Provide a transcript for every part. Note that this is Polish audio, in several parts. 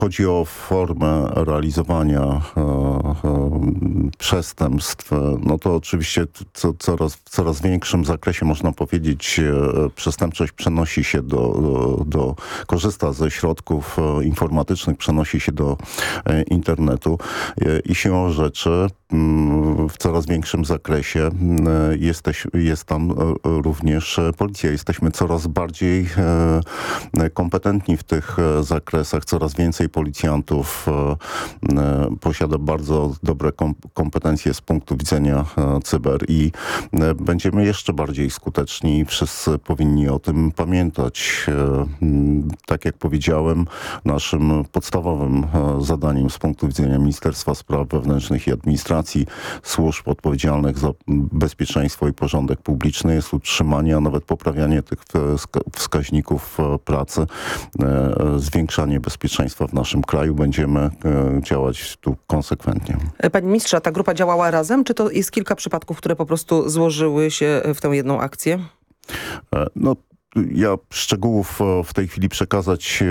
chodzi o formę realizowania przestępstw, no to oczywiście w coraz większym zakresie, można powiedzieć, przestępczość przenosi się korzysta ze środków informatycznych, przenosi się do internetu i siłą rzeczy w coraz większym zakresie jest tam również policja. Jesteśmy coraz bardziej kompetentni w tych zakresach. Coraz więcej policjantów posiada bardzo dobre kompetencje z punktu widzenia cyber i będziemy jeszcze bardziej skuteczni. Wszyscy powinni o tym pamiętać. Tak jak powiedziałem, naszym podstawowym zadaniem z punktu widzenia Ministerstwa Spraw Wewnętrznych i Administracji, służb odpowiedzialnych za bezpieczeństwo i porządek publiczny jest utrzymanie, a nawet poprawianie tych wskaźników pracy, zwiększanie bezpieczeństwa w naszym kraju. Będziemy działać tu konsekwentnie. Panie ministrze, a ta grupa działała razem, czy to jest kilka przypadków, które po prostu złożyły się w tę jedną akcję? No, ja szczegółów w tej chwili przekazać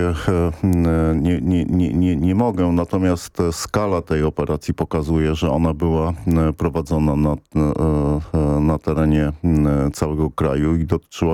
nie mogę, natomiast skala tej operacji pokazuje, że ona była prowadzona na terenie całego kraju i dotyczyła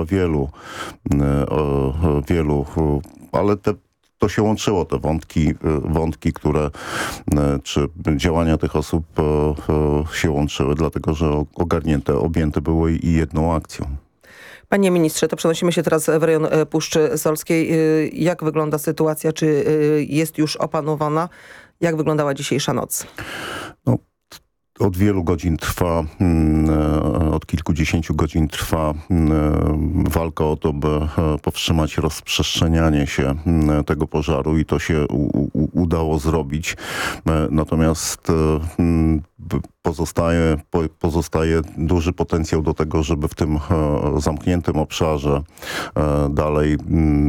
wielu, ale to się łączyło, te wątki, które, czy działania tych osób się łączyły, dlatego że objęte były i jedną akcją. Panie ministrze, to przenosimy się teraz w rejon Puszczy Solskiej. Jak wygląda sytuacja? Czy jest już opanowana? Jak wyglądała dzisiejsza noc? No, od wielu godzin trwa, od kilkudziesięciu godzin trwa walka o to, by powstrzymać rozprzestrzenianie się tego pożaru i to się udało zrobić. Natomiast pozostaje duży potencjał do tego, żeby w tym zamkniętym obszarze dalej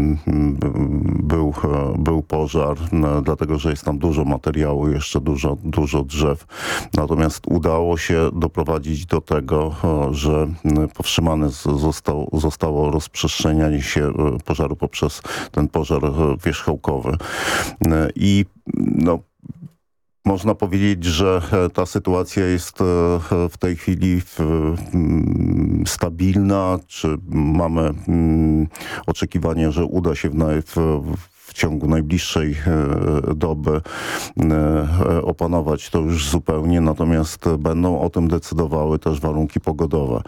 był pożar, dlatego że jest tam dużo materiału, jeszcze dużo drzew. Natomiast udało się doprowadzić do tego, że powstrzymane zostało rozprzestrzenianie się pożaru poprzez ten pożar wierzchołkowy. I no, można powiedzieć, że ta sytuacja jest w tej chwili stabilna, czy mamy oczekiwanie, że uda się w ciągu najbliższej doby opanować to już zupełnie, natomiast będą o tym decydowały też warunki pogodowe.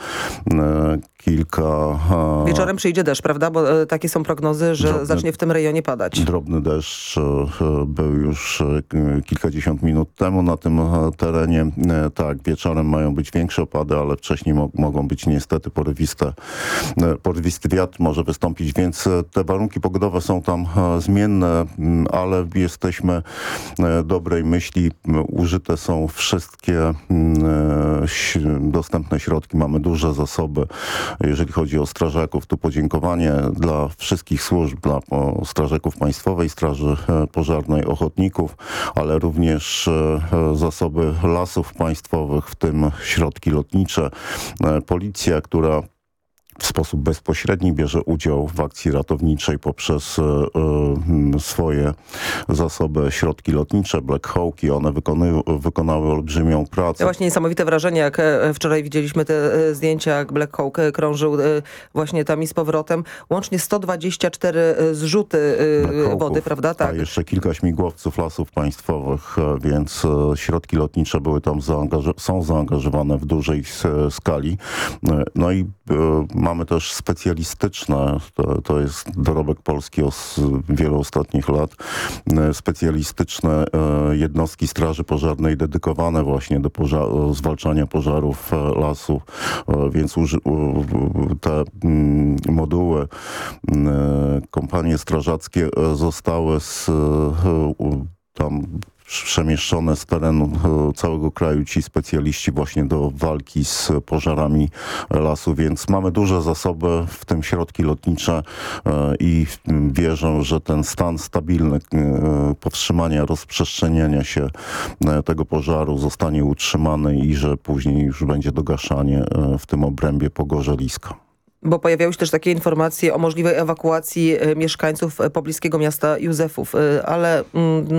Wieczorem przyjdzie deszcz, prawda? Bo takie są prognozy, że zacznie w tym rejonie padać. Drobny deszcz był już kilkadziesiąt minut temu na tym terenie. Tak, wieczorem mają być większe opady, ale wcześniej mogą być niestety porywisty wiatr może wystąpić, więc te warunki pogodowe są tam zmienne, ale jesteśmy dobrej myśli. Użyte są wszystkie dostępne środki. Mamy duże zasoby. Jeżeli chodzi o strażaków, to podziękowanie dla wszystkich służb, dla strażaków Państwowej Straży Pożarnej, ochotników, ale również zasoby lasów państwowych, w tym środki lotnicze, policja, która w sposób bezpośredni bierze udział w akcji ratowniczej poprzez swoje zasoby, środki lotnicze, Black Hawki. One wykonały olbrzymią pracę. Właśnie niesamowite wrażenie, jak wczoraj widzieliśmy te zdjęcia, jak Black Hawk krążył właśnie tam i z powrotem. Łącznie 124 zrzuty wody, prawda? Tak. A jeszcze kilka śmigłowców lasów państwowych, więc środki lotnicze były tam są zaangażowane w dużej skali. No i mamy też specjalistyczne, to jest dorobek Polski z wielu ostatnich lat, specjalistyczne jednostki Straży Pożarnej dedykowane właśnie do zwalczania pożarów lasów, więc te moduły, kompanie strażackie zostały tam przemieszczone z terenu całego kraju ci specjaliści właśnie do walki z pożarami lasu, więc mamy duże zasoby, w tym środki lotnicze i wierzę, że ten stan stabilny powstrzymania rozprzestrzeniania się tego pożaru zostanie utrzymany i że później już będzie dogaszanie w tym obrębie pogorzeliska. Bo pojawiały się też takie informacje o możliwej ewakuacji mieszkańców pobliskiego miasta Józefów, ale